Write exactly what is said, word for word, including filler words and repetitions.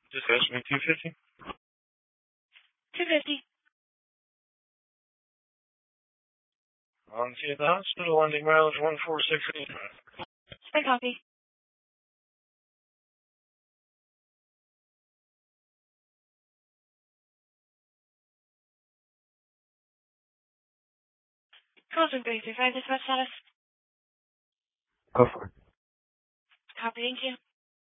Just ask me two fifty. Two fifty. On to the hospital, ending mileage one four six eight. I copy. Caution three three five, dispatch status. Go for it. Copy, thank you.